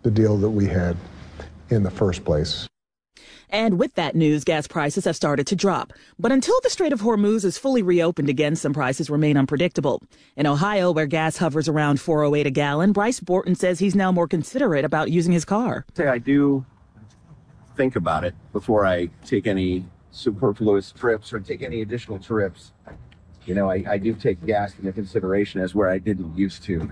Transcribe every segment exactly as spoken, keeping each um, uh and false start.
the deal that we had in the first place. And with that news, gas prices have started to drop. But until the Strait of Hormuz is fully reopened again, some prices remain unpredictable. In Ohio, where gas hovers around four oh eight a gallon, Bryce Borton says he's now more considerate about using his car. I do think about it before I take any superfluous trips or take any additional trips. You know, I, I do take gas into consideration as where I didn't used to.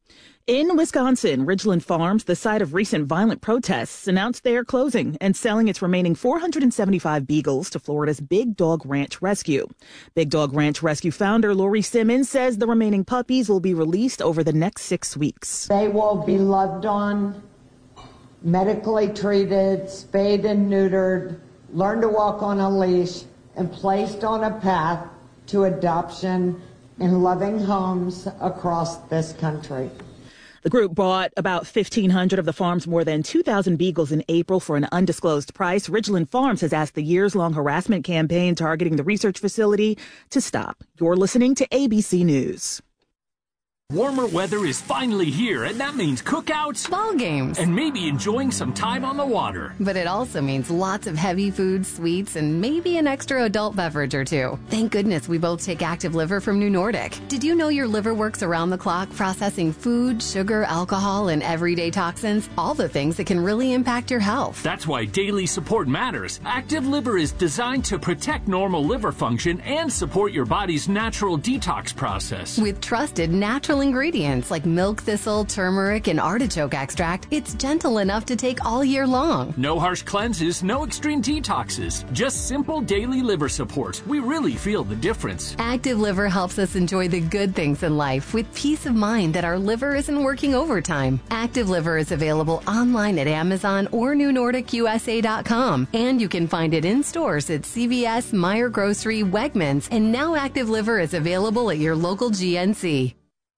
In Wisconsin, Ridgeland Farms, the site of recent violent protests, announced they are closing and selling its remaining four hundred seventy-five beagles to Florida's Big Dog Ranch Rescue. Big Dog Ranch Rescue founder Lori Simmons says the remaining puppies will be released over the next six weeks. They will be loved on, medically treated, spayed and neutered, learn to walk on a leash, and placed on a path to adoption in loving homes across this country. The group bought about fifteen hundred of the farm's more than two thousand beagles in April for an undisclosed price. Ridgeland Farms has asked the years-long harassment campaign targeting the research facility to stop. You're listening to A B C News. Warmer weather is finally here, and that means cookouts, ball games, and maybe enjoying some time on the water. But it also means lots of heavy foods, sweets, and maybe an extra adult beverage or two. Thank goodness we both take Active Liver from New Nordic. Did you know your liver works around the clock processing food, sugar, alcohol, and everyday toxins? All the things that can really impact your health. That's why daily support matters. Active Liver is designed to protect normal liver function and support your body's natural detox process. With trusted natural ingredients like milk thistle, turmeric, and artichoke extract, it's gentle enough to take all year long. No harsh cleanses, no extreme detoxes, just simple daily liver support. We really feel the difference. Active Liver helps us enjoy the good things in life with peace of mind that our liver isn't working overtime. Active Liver is available online at Amazon or New Nordic U S A dot com, and you can find it in stores at C V S, Meijer Grocery, Wegmans, and now Active Liver is available at your local G N C.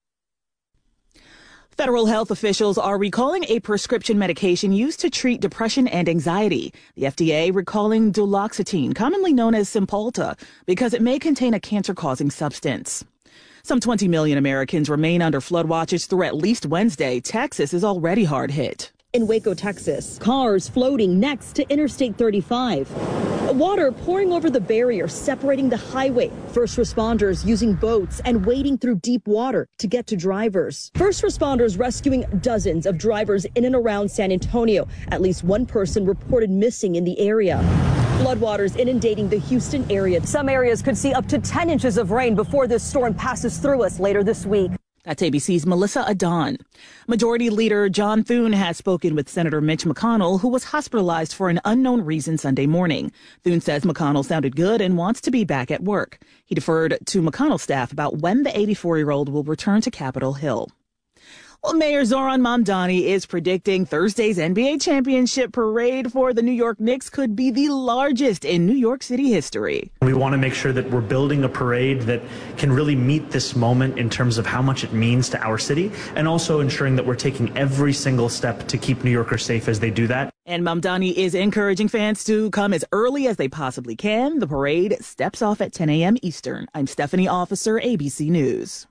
Federal health officials are recalling a prescription medication used to treat depression and anxiety. The F D A recalling duloxetine, commonly known as Cymbalta, because it may contain a cancer-causing substance. Some twenty million Americans remain under flood watches through at least Wednesday. Texas is already hard hit. In Waco, Texas, cars floating next to Interstate thirty-five. Water pouring over the barrier separating the highway. First responders using boats and wading through deep water to get to drivers. First responders rescuing dozens of drivers in and around San Antonio. At least one person reported missing in the area. Floodwaters inundating the Houston area. Some areas could see up to ten inches of rain before this storm passes through us later this week. That's A B C's Melissa Adon. Majority Leader John Thune has spoken with Senator Mitch McConnell, who was hospitalized for an unknown reason Sunday morning. Thune says McConnell sounded good and wants to be back at work. He deferred to McConnell's staff about when the eighty-four-year-old will return to Capitol Hill. Well, Mayor Zoran Mamdani is predicting Thursday's N B A championship parade for the New York Knicks could be the largest in New York City history. We want to make sure that we're building a parade that can really meet this moment in terms of how much it means to our city, and also ensuring that we're taking every single step to keep New Yorkers safe as they do that. And Mamdani is encouraging fans to come as early as they possibly can. The parade steps off at ten a.m. Eastern. I'm Stephanie Officer, A B C News.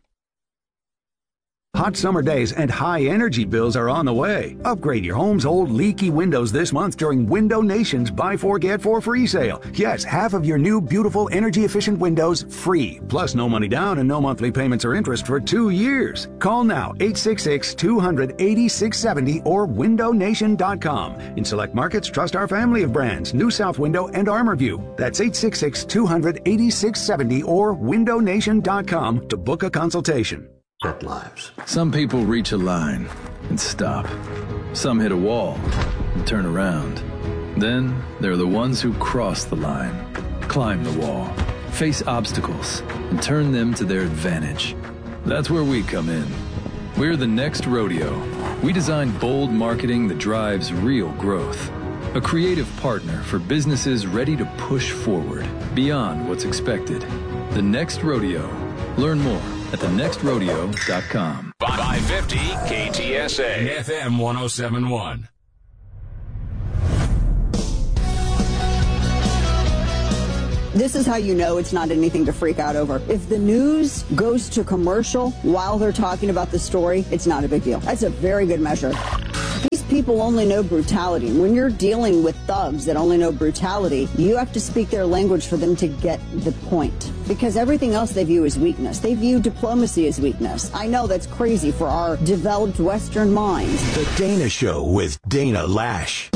Hot summer days and high energy bills are on the way. Upgrade your home's old leaky windows this month during Window Nation's Buy Four Get Four free sale. Yes, half of your new beautiful energy efficient windows free. Plus no money down and no monthly payments or interest for two years. Call now eight six six, two hundred, eighty-six seventy or window nation dot com. In select markets, trust our family of brands, New South Window and ArmorView. That's eight six six, two hundred, eighty-six seventy or window nation dot com to book a consultation. Lives. Some people reach a line and stop. Some hit a wall and turn around. Then there are the ones who cross the line, climb the wall, face obstacles, and turn them to their advantage. That's where we come in. We're the Next Rodeo. We design bold marketing that drives real growth. A creative partner for businesses ready to push forward beyond what's expected. The Next Rodeo. Learn more at the next rodeo dot com. five fifty K T S A F M one oh seven point one. This is how you know it's not anything to freak out over. If the news goes to commercial while they're talking about the story, it's not a big deal. That's a very good measure. These people only know brutality. When you're dealing with thugs that only know brutality, you have to speak their language for them to get the point. Because everything else they view as weakness. They view diplomacy as weakness. I know that's crazy for our developed Western minds. The Dana Show with Dana Lash.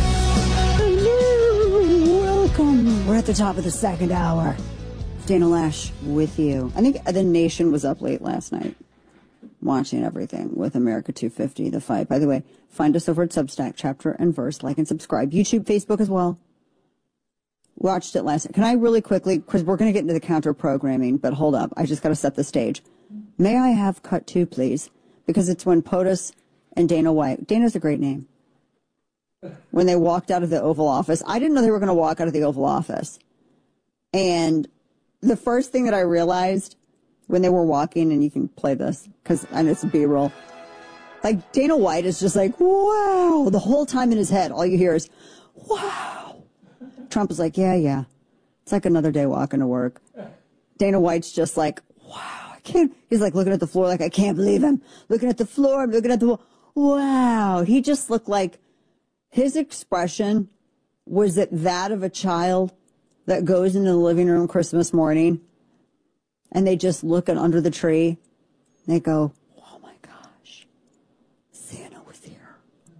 Hello, welcome. We're at the top of the second hour. Dana Lash with you. I think the nation was up late last night, watching everything with America two fifty, the fight. By the way, find us over at Substack, chapter and verse. Like and subscribe. YouTube, Facebook as well. Watched it last night. Can I really quickly, because we're going to get into the counter programming, but hold up. I just got to set the stage. May I have cut two, please? Because it's when POTUS and Dana White. Dana's a great name. When they walked out of the Oval Office. I didn't know they were going to walk out of the Oval Office. And the first thing that I realized when they were walking, and you can play this because I know it's B-roll, like Dana White is just like, wow, the whole time in his head, all you hear is, wow. Trump is like, yeah, yeah. It's like another day walking to work. Dana White's just like, wow, I can't. He's like looking at the floor like, I can't believe him. Looking at the floor, I'm looking at the wall. Wow. He just looked like his expression was it that of a child that goes into the living room Christmas morning and they just look at under the tree and they go, oh my gosh, Santa was here.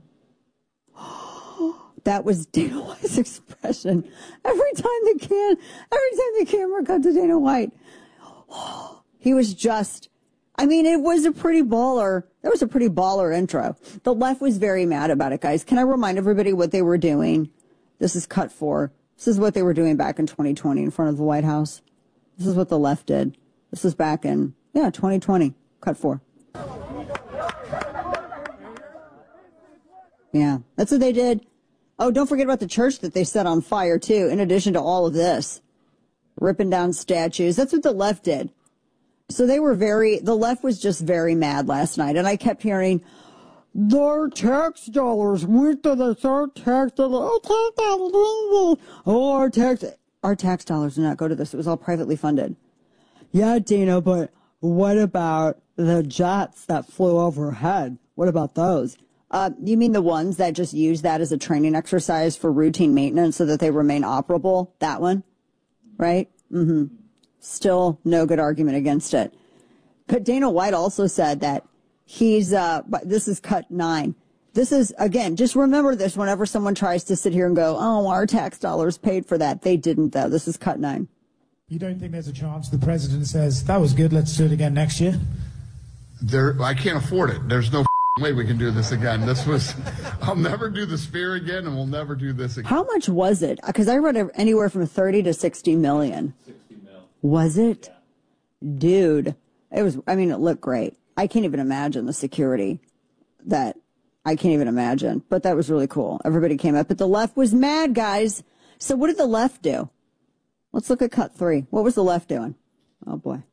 That was Dana White's expression. Every time the can, every time the camera cut to Dana White, he was just, I mean, it was a pretty baller. That was a pretty baller intro. The left was very mad about it, guys. Can I remind everybody what they were doing? This is cut four. This is what they were doing back in twenty twenty in front of the White House. This is what the left did. This was back in, yeah, twenty twenty. Cut four. Yeah, that's what they did. Oh, don't forget about the church that they set on fire, too, in addition to all of this. Ripping down statues. That's what the left did. So they were very, the left was just very mad last night. And I kept hearing, their tax dollars went to the, our tax dollars, oh, our tax, our tax dollars did not go to this. It was all privately funded. Yeah, Dana, but what about the jets that flew overhead? What about those? Uh, you mean the ones that just use that as a training exercise for routine maintenance so that they remain operable? That one? Right? Mm-hmm. Still no good argument against it. But Dana White also said that he's, uh, this is cut nine. This is, again, just remember this whenever someone tries to sit here and go, oh, our tax dollars paid for that. They didn't, though. This is cut nine. You don't think there's a chance the president says, that was good, let's do it again next year? There, I can't afford it. There's no way we can do this again. This was, I'll never do the Sphere again, and we'll never do this again. How much was it? Because I read anywhere from thirty to sixty million. sixty mil. Was it? Yeah. Dude, it was, I mean, it looked great. I can't even imagine the security that, I can't even imagine. But that was really cool. Everybody came up, but the left was mad, guys. So what did the left do? Let's look at cut three. What was the left doing? Oh, boy.